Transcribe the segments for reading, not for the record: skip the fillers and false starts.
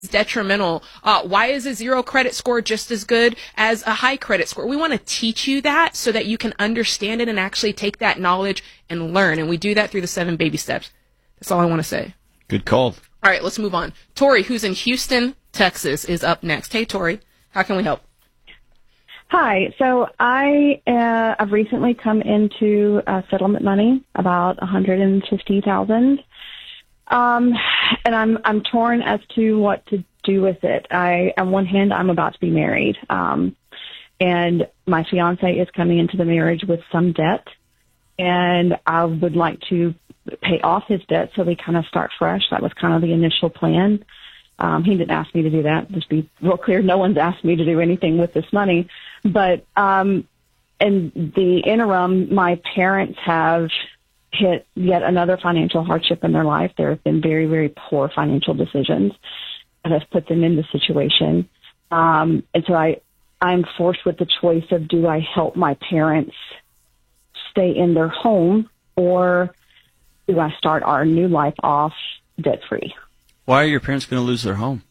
detrimental. Why is a zero credit score just as good as a high credit score? We want to teach you that so that you can understand it and actually take that knowledge and learn. And we do that through the 7 baby steps. That's all I want to say. Good call. All right, let's move on. Tori, who's in Houston, Texas, is up next. Hey, Tori, how can we help? Hi. So I've recently come into settlement money, about $150,000. And I'm torn as to what to do with it. On one hand, I'm about to be married. And my fiance is coming into the marriage with some debt, and I would like to pay off his debt so we kind of start fresh. That was kind of the initial plan. He didn't ask me to do that. Just be real clear. No one's asked me to do anything with this money. But, in the interim, my parents have hit yet another financial hardship in their life. There have been very, very poor financial decisions that have put them in this situation. And so I'm forced with the choice of, do I help my parents stay in their home, or do I start our new life off debt-free? Why are your parents going to lose their home?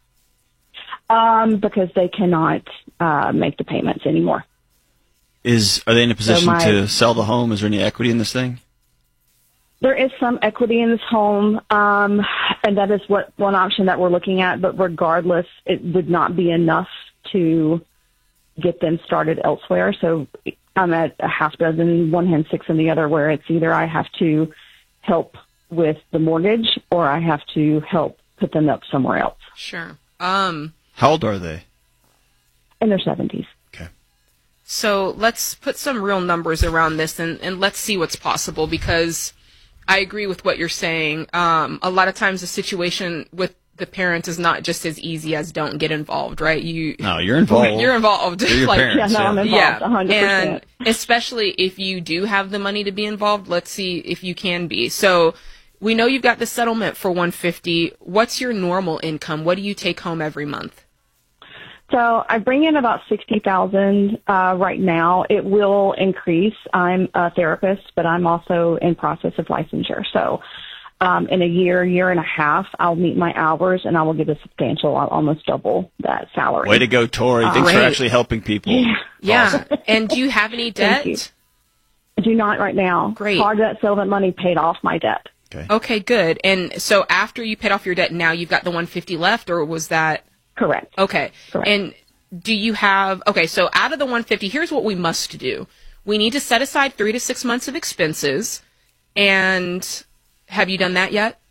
Because they cannot make the payments anymore. Are they in a position to sell the home? Is there any equity in this thing? There is some equity in this home, and that is one option that we're looking at. But regardless, it would not be enough to get them started elsewhere. So I'm at a half dozen, one hand, 6 in the other, where it's either I have to help with the mortgage or I have to help put them up somewhere else. Sure. How old are they? In their 70s. Okay. So let's put some real numbers around this and let's see what's possible, because I agree with what you're saying. A lot of times the situation with the parents is not just as easy as don't get involved, right? No, you're involved. You're involved. They're your parents. Yeah, no, I'm involved, 100%. And especially if you do have the money to be involved, let's see if you can be. So we know you've got the settlement for $150. What's your normal income? What do you take home every month? So I bring in about $60,000 right now. It will increase. I'm a therapist, but I'm also in process of licensure. So in a year and a half, I'll meet my hours, and I will get a substantial, I'll almost double that salary. Way to go, Tori. Thanks for actually helping people. Yeah. Awesome. And do you have any debt? Thank you. I do not right now. Great. Part of that settlement money paid off my debt. Okay, good. And so after you paid off your debt, now you've got the $150 left, or was that? Correct. Okay. Correct. And do you have, so out of the $150, here's what we must do. We need to set aside 3 to 6 months of expenses. And have you done that yet?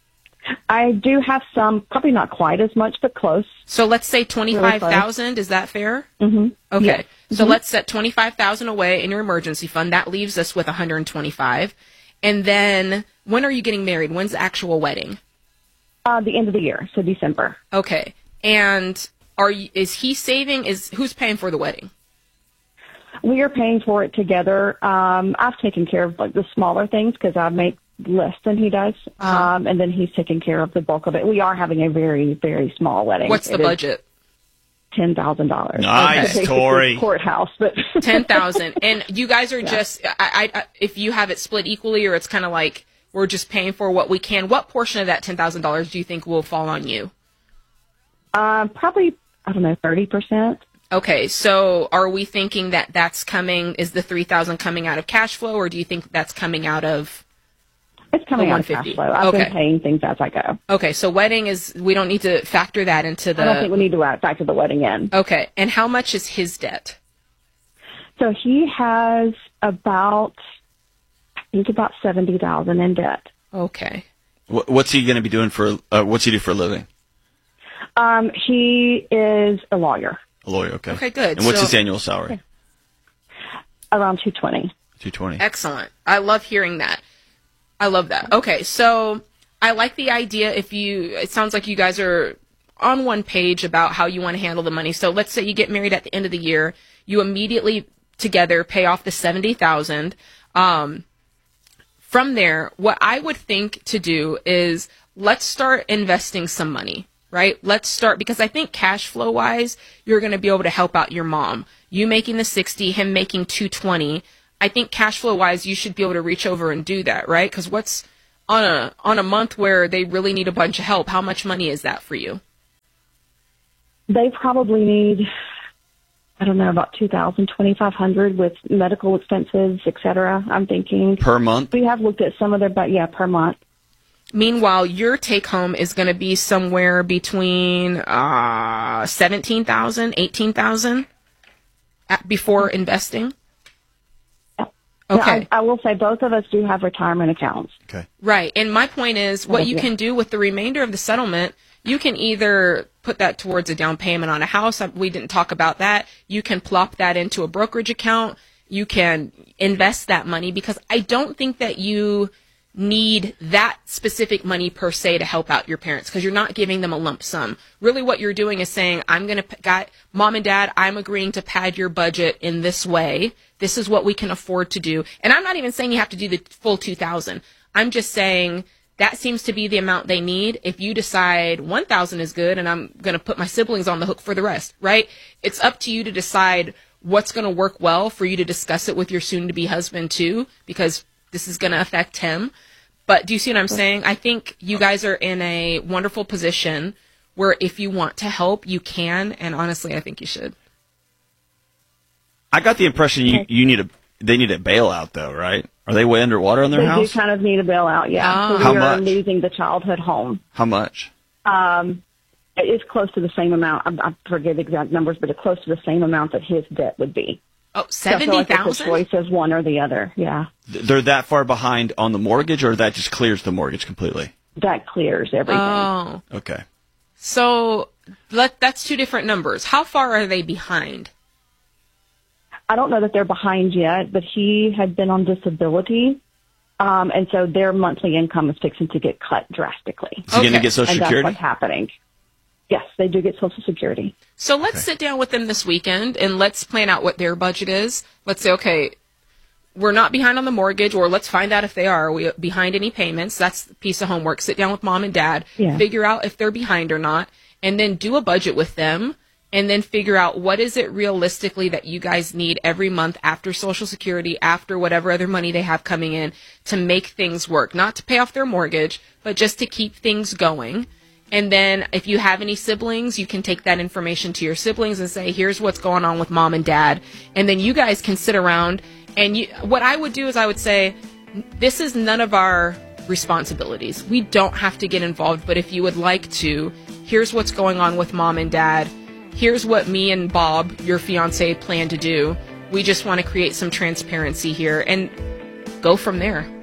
I do have some, probably not quite as much, but close. So let's say $25,000. Is that fair? Mm-hmm. Okay. Yes. So let's set $25,000 away in your emergency fund. That leaves us with $125. And then when are you getting married? When's the actual wedding? The end of the year, so December. Okay. And is he saving? Who's paying for the wedding? We are paying for it together. I've taken care of the smaller things because I make less than he does. And then he's taking care of the bulk of it. We are having a very, very small wedding. What's the budget? $10,000. Nice, Tori. Courthouse, but $10,000. And you guys are just, if you have it split equally, or it's kind of like we're just paying for what we can. What portion of that $10,000 do you think will fall on you? Probably, 30%. Okay, so are we thinking that that's coming? Is the $3,000 coming out of cash flow, or do you think that's coming out of? It's coming out of cash flow. I've been paying things as I go. Okay, so wedding we don't need to factor that into the. I don't think we need to factor the wedding in. Okay, and how much is his debt? So he has about $70,000 in debt. Okay. What's he going to be doing what's he do for a living? He is a lawyer. A lawyer, okay. Okay, good. And what's his annual salary? Around $220,000. $220,000. Excellent. I love hearing that. I love that. Okay, so I like the idea. It sounds like you guys are on one page about how you want to handle the money. So let's say you get married at the end of the year. You immediately together pay off the $70,000. From there, what I would think to do is let's start investing some money, right? Let's start, because I think cash flow wise, you're going to be able to help out your mom. You making the 60, him making 220. I think cash flow wise, you should be able to reach over and do that, right? Because what's on a month where they really need a bunch of help, how much money is that for you? they probably need, I don't know, about $2,000, $2,500 with medical expenses, et cetera. I'm thinking per month. We have looked at some of their, but yeah, per month. Meanwhile, your take home is going to be somewhere between $17,000, $18,000 before investing. Okay. Now, I will say both of us do have retirement accounts. Okay. Right. And my point is, what you can do with the remainder of the settlement, you can either put that towards a down payment on a house. We didn't talk about that. You can plop that into a brokerage account. You can invest that money, because I don't think that you need that specific money per se to help out your parents, because you're not giving them a lump sum. Really what you're doing is saying, Mom and Dad, I'm agreeing to pad your budget in this way. This is what we can afford to do. And I'm not even saying you have to do the full $2,000. I'm just saying that seems to be the amount they need. If you decide $1,000 is good and I'm going to put my siblings on the hook for the rest, right? It's up to you to decide what's going to work well for you to discuss it with your soon-to-be husband too, because this is going to affect him. But do you see what I'm saying? I think you guys are in a wonderful position where if you want to help, you can. And honestly, I think you should. I got the impression they need a bailout, though, right? Are they way underwater on their house? They do kind of need a bailout, yeah. Oh. So How we are much? losing the childhood home. How much? It's close to the same amount. I forget the exact numbers, but it's close to the same amount that his debt would be. Oh, So I feel like it's a $70,000? choice as one or the other, yeah. They're that far behind on the mortgage, or that just clears the mortgage completely? That clears everything. Oh. Okay. So that's two different numbers. How far are they behind? I don't know that they're behind yet, but he had been on disability, and so their monthly income is fixing to get cut drastically. Is he going to get Social And that's Security? what's happening. Yes, they do get Social Security. So let's sit down with them this weekend and let's plan out what their budget is. Let's say, okay, we're not behind on the mortgage, or let's find out if they are. Are we behind any payments? That's a piece of homework. Sit down with Mom and Dad, figure out if they're behind or not, and then do a budget with them, and then figure out what is it realistically that you guys need every month after Social Security, after whatever other money they have coming in, to make things work. Not to pay off their mortgage, but just to keep things going. And then if you have any siblings, you can take that information to your siblings and say, here's what's going on with Mom and Dad. And then you guys can sit around and what I would do is I would say, this is none of our responsibilities. We don't have to get involved, but if you would like to, here's what's going on with Mom and Dad. Here's what me and Bob, your fiance, plan to do. We just want to create some transparency here and go from there.